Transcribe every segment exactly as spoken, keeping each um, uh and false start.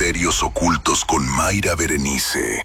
Misterios ocultos con Mayra Berenice.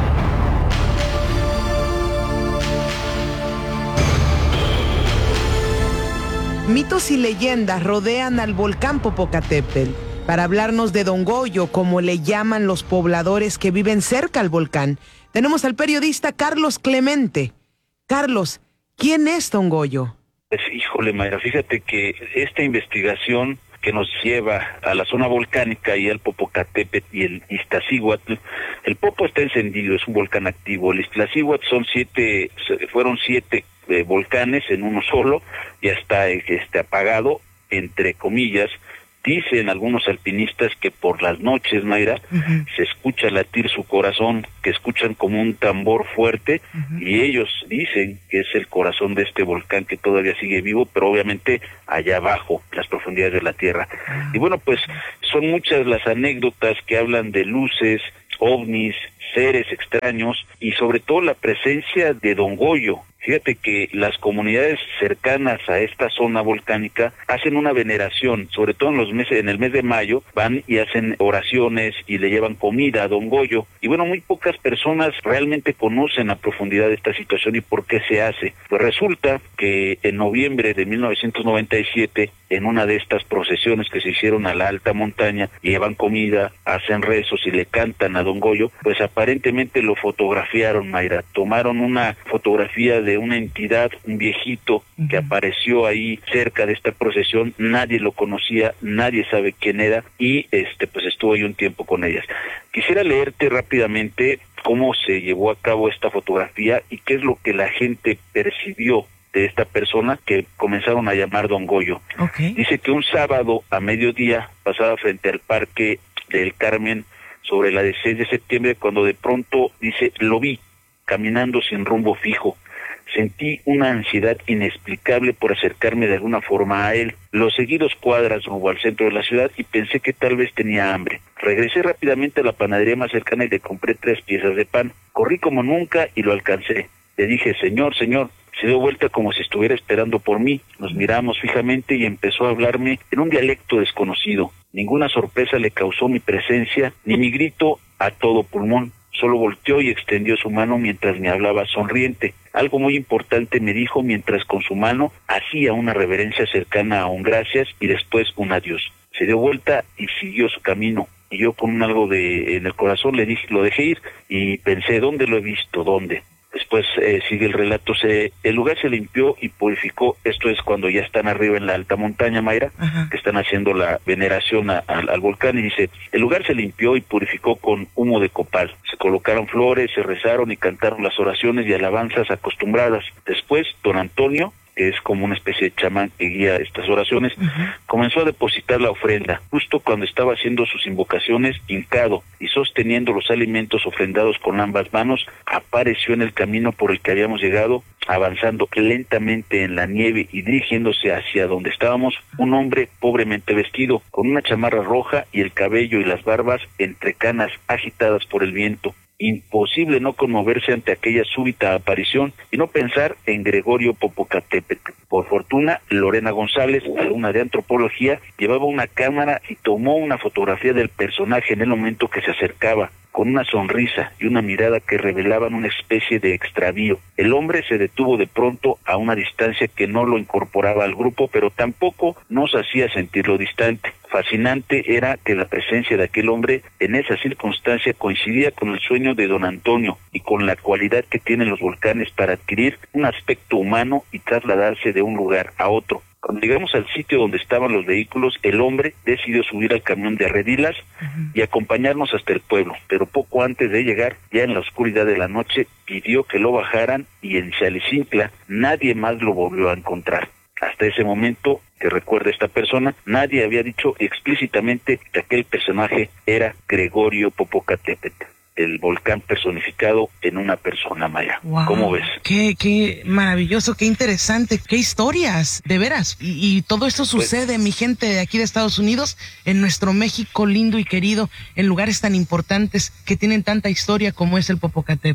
Mitos y leyendas rodean al volcán Popocatépetl. Para hablarnos de Don Goyo, como le llaman los pobladores que viven cerca al volcán, tenemos al periodista Carlos Clemente. Carlos, ¿quién es Don Goyo? Pues, híjole, Mayra, fíjate que esta investigación que nos lleva a la zona volcánica y al Popocatépetl y el Iztaccíhuatl, el Popo está encendido, es un volcán activo. El Iztaccíhuatl son siete, fueron siete eh, volcanes en uno solo, ya está este, apagado, entre comillas. Dicen algunos alpinistas que por las noches, Mayra, uh-huh. se escucha latir su corazón, que escuchan como un tambor fuerte, uh-huh. y ellos dicen que es el corazón de este volcán que todavía sigue vivo, pero obviamente allá abajo, en las profundidades de la tierra. Uh-huh. Y bueno, pues son muchas las anécdotas que hablan de luces, ovnis, seres extraños y sobre todo la presencia de Don Goyo. Fíjate que las comunidades cercanas a esta zona volcánica hacen una veneración, sobre todo en los meses, en el mes de mayo, van y hacen oraciones y le llevan comida a Don Goyo. Y bueno, muy pocas personas realmente conocen a profundidad esta situación y por qué se hace. Pues resulta que en noviembre de mil novecientos noventa y siete, en una de estas procesiones que se hicieron a la alta montaña, llevan comida, hacen rezos y le cantan a Don Goyo, pues aparentemente lo fotografiaron, Mayra. Tomaron una fotografía de una entidad, un viejito que uh-huh. apareció ahí cerca de esta procesión, nadie lo conocía, nadie sabe quién era y este pues estuvo ahí un tiempo con ellas. Quisiera leerte rápidamente cómo se llevó a cabo esta fotografía y qué es lo que la gente percibió de esta persona que comenzaron a llamar Don Goyo. Okay. Dice que un sábado a mediodía pasaba frente al Parque del Carmen sobre la de seis de septiembre cuando de pronto, dice, lo vi caminando sin rumbo fijo. Sentí una ansiedad inexplicable por acercarme de alguna forma a él. Lo seguí dos cuadras rumbo al centro de la ciudad y pensé que tal vez tenía hambre. Regresé rápidamente a la panadería más cercana y le compré tres piezas de pan. Corrí como nunca y lo alcancé. Le dije, señor, señor. Se dio vuelta como si estuviera esperando por mí. Nos miramos fijamente y empezó a hablarme en un dialecto desconocido. Ninguna sorpresa le causó mi presencia, ni mi grito a todo pulmón. Solo volteó y extendió su mano mientras me hablaba sonriente. Algo muy importante me dijo mientras con su mano hacía una reverencia cercana a un gracias y después un adiós. Se dio vuelta y siguió su camino. Y yo con algo de en el corazón le dije, lo dejé ir y pensé, ¿dónde lo he visto? ¿Dónde? Después eh, sigue el relato, se, el lugar se limpió y purificó, esto es cuando ya están arriba en la alta montaña, Mayra, ajá, que están haciendo la veneración a, a, al volcán, y dice, el lugar se limpió y purificó con humo de copal, se colocaron flores, se rezaron y cantaron las oraciones y alabanzas acostumbradas. Después, don Antonio, que es como una especie de chamán que guía estas oraciones, uh-huh, comenzó a depositar la ofrenda. Justo cuando estaba haciendo sus invocaciones, hincado y sosteniendo los alimentos ofrendados con ambas manos, apareció en el camino por el que habíamos llegado, avanzando lentamente en la nieve y dirigiéndose hacia donde estábamos, un hombre pobremente vestido, con una chamarra roja y el cabello y las barbas entre canas agitadas por el viento. Imposible no conmoverse ante aquella súbita aparición y no pensar en Gregorio Popocatépetl. Por fortuna, Lorena González, alumna de antropología, llevaba una cámara y tomó una fotografía del personaje en el momento que se acercaba, con una sonrisa y una mirada que revelaban una especie de extravío. El hombre se detuvo de pronto a una distancia que no lo incorporaba al grupo, pero tampoco nos hacía sentirlo distante. Fascinante era que la presencia de aquel hombre en esa circunstancia coincidía con el sueño de don Antonio y con la cualidad que tienen los volcanes para adquirir un aspecto humano y trasladarse de un lugar a otro. Cuando llegamos al sitio donde estaban los vehículos, el hombre decidió subir al camión de Arredilas uh-huh, y acompañarnos hasta el pueblo, pero poco antes de llegar, ya en la oscuridad de la noche, pidió que lo bajaran y en Xalicincla nadie más lo volvió a encontrar. Hasta ese momento, que recuerda esta persona, nadie había dicho explícitamente que aquel personaje era Gregorio Popocatépetl, el volcán personificado en una persona maya. Wow. ¿Cómo ves? Qué, qué maravilloso, qué interesante, qué historias, de veras. Y, y todo esto sucede, pues, mi gente de aquí de Estados Unidos, en nuestro México lindo y querido, en lugares tan importantes que tienen tanta historia como es el Popocatépetl.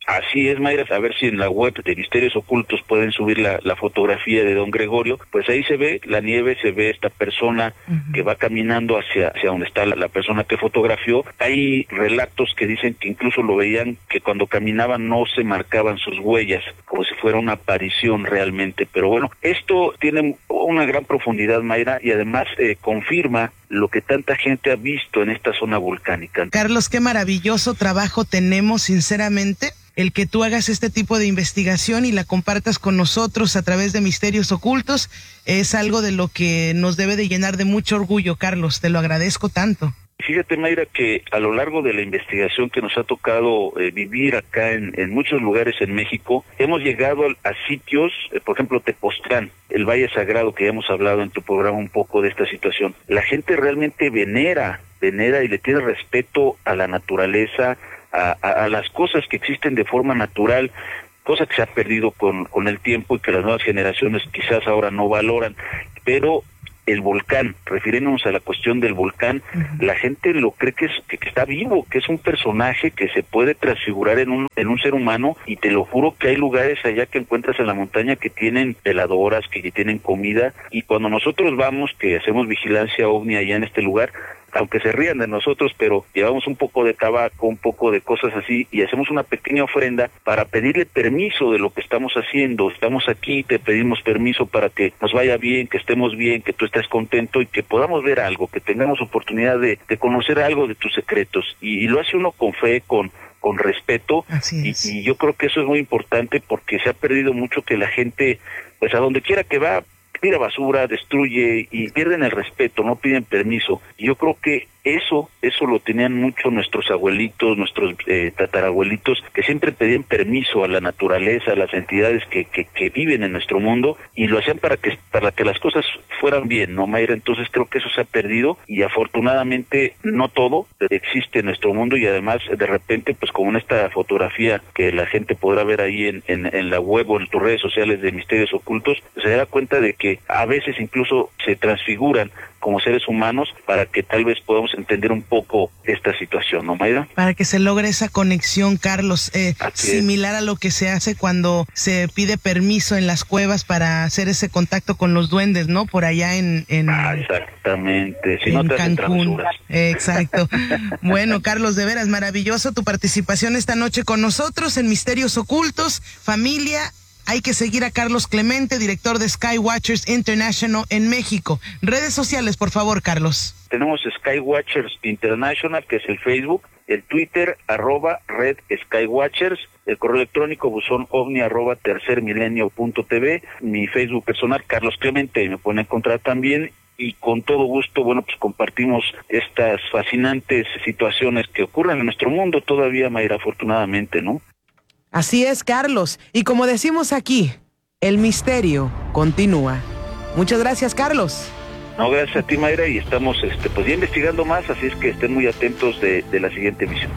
Así es, Mayra, a ver si en la web de Misterios Ocultos pueden subir la, la fotografía de don Gregorio, pues ahí se ve la nieve, se ve esta persona uh-huh. que va caminando hacia, hacia donde está la, la persona que fotografió. Hay relatos que dicen que incluso lo veían, que cuando caminaban no se marcaban sus huellas, como si fuera una aparición realmente. Pero bueno, esto tiene una gran profundidad, Mayra, y además eh, confirma lo que tanta gente ha visto en esta zona volcánica. Carlos, qué maravilloso trabajo tenemos, sinceramente, el que tú hagas este tipo de investigación y la compartas con nosotros a través de Misterios Ocultos. Es algo de lo que nos debe de llenar de mucho orgullo, Carlos. Te lo agradezco tanto. Fíjate, Mayra, que a lo largo de la investigación que nos ha tocado eh, vivir acá en, en muchos lugares en México, hemos llegado a, a sitios, eh, por ejemplo, Tepoztlán, el Valle Sagrado, que ya hemos hablado en tu programa un poco de esta situación. La gente realmente venera, venera y le tiene respeto a la naturaleza, a, a, a las cosas que existen de forma natural, cosa que se ha perdido con, con el tiempo y que las nuevas generaciones quizás ahora no valoran, pero el volcán, refiriéndonos a la cuestión del volcán, uh-huh. la gente lo cree que, es, que, que está vivo, que es un personaje que se puede transfigurar en un, en un ser humano, y te lo juro que hay lugares allá que encuentras en la montaña que tienen veladoras, que, que tienen comida, y cuando nosotros vamos, que hacemos vigilancia ovni allá en este lugar, aunque se rían de nosotros, pero llevamos un poco de tabaco, un poco de cosas así, y hacemos una pequeña ofrenda para pedirle permiso de lo que estamos haciendo. Estamos aquí, te pedimos permiso para que nos vaya bien, que estemos bien, que tú estés contento y que podamos ver algo, que tengamos oportunidad de, de conocer algo de tus secretos. Y, y lo hace uno con fe, con con respeto, y, y yo creo que eso es muy importante, porque se ha perdido mucho que la gente, pues a donde quiera que va, tira basura, destruye y pierden el respeto, no piden permiso. Y yo creo que eso, eso lo tenían mucho nuestros abuelitos, nuestros eh, tatarabuelitos, que siempre pedían permiso a la naturaleza, a las entidades que, que, que viven en nuestro mundo, y lo hacían para que, para que las cosas fueran bien, ¿no, Mayra? Entonces creo que eso se ha perdido, y afortunadamente no todo existe en nuestro mundo, y además de repente, pues como en esta fotografía que la gente podrá ver ahí en, en, en la web o en tus redes sociales de Misterios Ocultos, se da cuenta de que a veces incluso se transfiguran como seres humanos para que tal vez podamos entender un poco esta situación, ¿no, Mayra? Para que se logre esa conexión, Carlos, eh, similar a lo que se hace cuando se pide permiso en las cuevas para hacer ese contacto con los duendes, ¿no? Por allá en... en ah, exactamente, si en no te hacen Cancún. travesuras. Exacto. Bueno, Carlos, de veras, maravilloso tu participación esta noche con nosotros en Misterios Ocultos. Familia, hay que seguir a Carlos Clemente, director de Skywatchers International en México. Redes sociales, por favor, Carlos. Tenemos Skywatchers International, que es el Facebook, el Twitter, arroba Red Skywatchers, el correo electrónico buzón ovni arroba tercermilenio punto tv, mi Facebook personal, Carlos Clemente, me pueden encontrar también, y con todo gusto, bueno, pues compartimos estas fascinantes situaciones que ocurren en nuestro mundo todavía, Mayra, afortunadamente, ¿no? Así es, Carlos. Y como decimos aquí, el misterio continúa. Muchas gracias, Carlos. No, gracias a ti, Mayra, y estamos este, pues ya investigando más, así es que estén muy atentos de, de la siguiente emisión.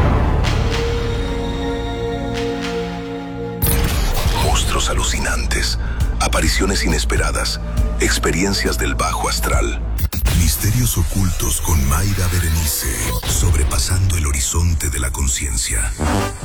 Monstruos alucinantes, apariciones inesperadas, experiencias del bajo astral. Misterios Ocultos con Mayra Berenice, sobrepasando el horizonte de la conciencia.